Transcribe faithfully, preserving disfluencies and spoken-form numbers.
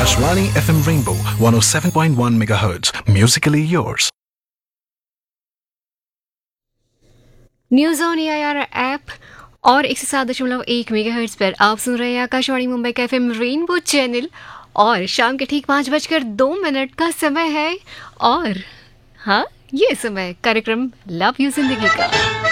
Akashvani F M Rainbow one oh seven point one megahertz. Musically yours. News on A I R app और एक सौ सात दशमलव एक मेगाहर्ट्ज पर आप सुन रहे हैं आकाशवाणी मुंबई का एफ एम रेनबो चैनल। और शाम के ठीक पाँच बजकर दो मिनट का समय है और हाँ, ये समय कार्यक्रम लव यू जिंदगी का।